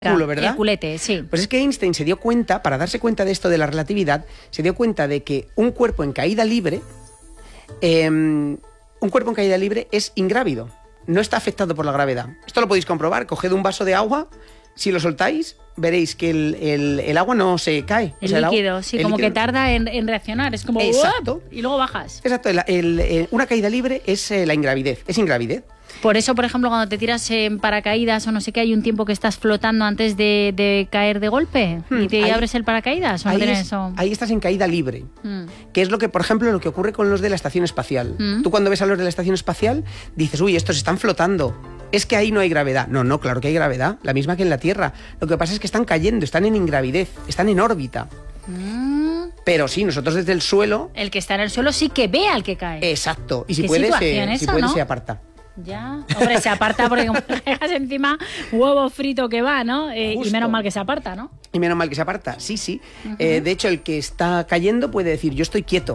¿verdad? El culete, sí. Pues es que Einstein se dio cuenta, para darse cuenta de esto de la relatividad, se dio cuenta de que un cuerpo en caída libre es ingrávido, no está afectado por la gravedad. Esto lo podéis comprobar, coged un vaso de agua, si lo soltáis, veréis que el agua no se cae. El líquido, sí, como que tarda en reaccionar, es como... Exacto. Y luego bajas. Exacto, una caída libre es la ingravidez, es ingravidez. Por eso, por ejemplo, cuando te tiras en paracaídas o no sé qué, hay un tiempo que estás flotando antes de caer de golpe y te abres el paracaídas, ¿o no tienes eso? Ahí estás en caída libre, que es lo que, por ejemplo, lo que ocurre con los de la estación espacial. Tú cuando ves a los de la estación espacial dices, uy, estos están flotando. Es que ahí no hay gravedad. No, claro que hay gravedad, la misma que en la Tierra. Lo que pasa es que están cayendo, están en ingravidez, están en órbita. Pero sí, nosotros desde el suelo... El que está en el suelo sí que ve al que cae. Exacto. Y si puede, se aparta. Ya, hombre, se aparta porque como le dejas encima huevo frito que va, ¿no? Y menos mal que se aparta, ¿no? Y menos mal que se aparta, sí. De hecho, el que está cayendo puede decir, yo estoy quieto.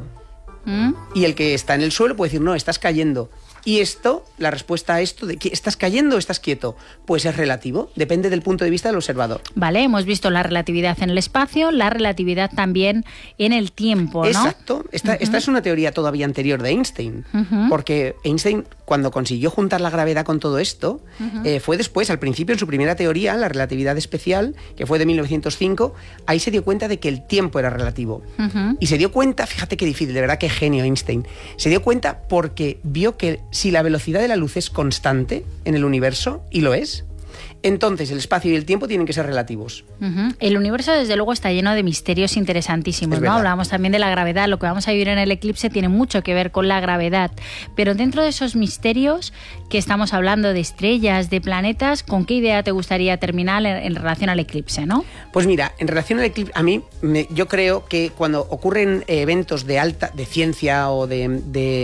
Y el que está en el suelo puede decir, no, estás cayendo. Y esto, la respuesta a esto de que estás cayendo o estás quieto, pues es relativo, depende del punto de vista del observador. Vale, hemos visto la relatividad en el espacio, la relatividad también en el tiempo, ¿no? Exacto, esta es una teoría todavía anterior de Einstein, porque Einstein, cuando consiguió juntar la gravedad con todo esto, fue después, al principio, en su primera teoría, la relatividad especial, que fue de 1905, ahí se dio cuenta de que el tiempo era relativo. Y se dio cuenta, fíjate qué difícil, de verdad qué genio Einstein, se dio cuenta porque vio que si la velocidad de la luz es constante en el universo, y lo es, entonces el espacio y el tiempo tienen que ser relativos. El universo, desde luego, está lleno de misterios interesantísimos, ¿no? Hablábamos también de la gravedad. Lo que vamos a vivir en el eclipse tiene mucho que ver con la gravedad. Pero dentro de esos misterios que estamos hablando, de estrellas, de planetas, ¿con qué idea te gustaría terminar en relación al eclipse, no? Pues mira, en relación al eclipse, a mí, yo creo que cuando ocurren eventos de ciencia o en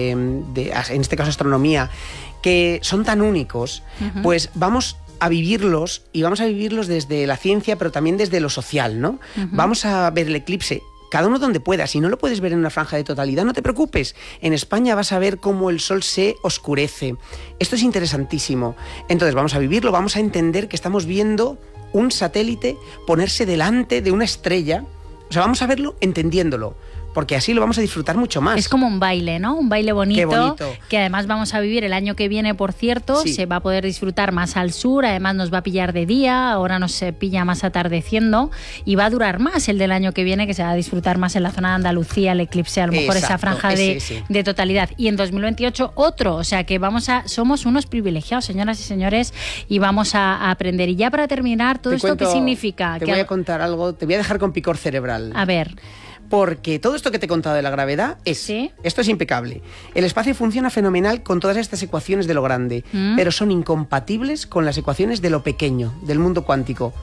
este caso astronomía, que son tan únicos, pues vamos a vivirlos, y vamos a vivirlos desde la ciencia, pero también desde lo social, ¿no? Vamos a ver el eclipse, cada uno donde pueda. Si no lo puedes ver en una franja de totalidad, no te preocupes. En España vas a ver cómo el sol se oscurece. Esto es interesantísimo. Entonces vamos a vivirlo, vamos a entender que estamos viendo un satélite ponerse delante de una estrella. O sea, vamos a verlo entendiéndolo, porque así lo vamos a disfrutar mucho más. Es como un baile, ¿no? Un baile bonito. Qué bonito. Que además vamos a vivir el año que viene, por cierto. Sí. Se va a poder disfrutar más al sur, además nos va a pillar de día, ahora nos pilla más atardeciendo, y va a durar más el del año que viene, que se va a disfrutar más en la zona de Andalucía, el eclipse, a lo mejor esa franja de totalidad. Y en 2028 otro, o sea que somos unos privilegiados, señoras y señores, y vamos a aprender. Y ya para terminar, ¿todo esto qué significa? Te voy a contar algo, te voy a dejar con picor cerebral. A ver... Porque todo esto que te he contado de la gravedad esto es impecable. El espacio funciona fenomenal con todas estas ecuaciones de lo grande, pero son incompatibles con las ecuaciones de lo pequeño, del mundo cuántico.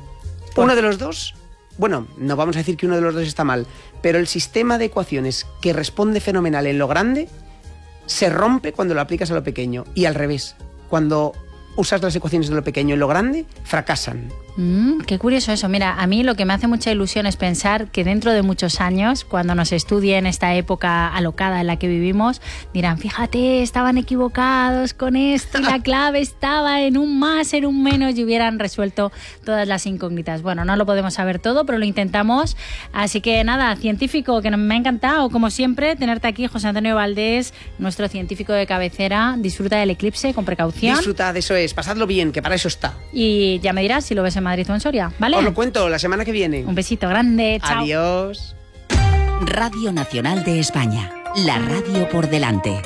Uno de los dos, bueno, no vamos a decir que uno de los dos está mal, pero el sistema de ecuaciones que responde fenomenal en lo grande se rompe cuando lo aplicas a lo pequeño, y al revés, cuando usas las ecuaciones de lo pequeño en lo grande, fracasan. Qué curioso eso. Mira, a mí lo que me hace mucha ilusión es pensar que dentro de muchos años, cuando nos estudien esta época alocada en la que vivimos, dirán, fíjate, estaban equivocados con esto y la clave estaba en un más, en un menos, y hubieran resuelto todas las incógnitas. Bueno, no lo podemos saber todo, pero lo intentamos. Así que nada, científico, que me ha encantado, como siempre, tenerte aquí, José Antonio Valdés, nuestro científico de cabecera. Disfruta del eclipse con precaución. Disfrutad, eso es, pasadlo bien, que para eso está. Y ya me dirás si lo ves en Madrid o en Soria, ¿vale? Os lo cuento la semana que viene. Un besito grande, chao. Adiós. Radio Nacional de España, la radio por delante.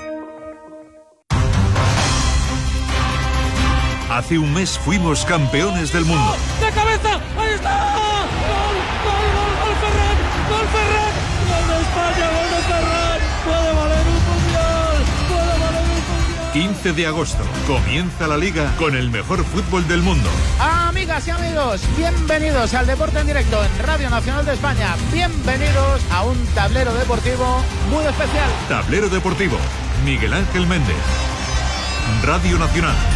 Hace un mes fuimos campeones del mundo. ¡De cabeza! ¡Ahí está! ¡Gol! ¡Gol! ¡Gol! ¡Gol Ferran! ¡Gol Ferran! ¡Gol de España! ¡Gol de Ferran! ¡Puede valer un mundial! ¡Puede valer un mundial! 15 de agosto. Comienza la Liga con el mejor fútbol del mundo. Amigas y amigos, bienvenidos al Deporte en Directo en Radio Nacional de España. Bienvenidos a un tablero deportivo muy especial. Tablero deportivo. Miguel Ángel Méndez. Radio Nacional.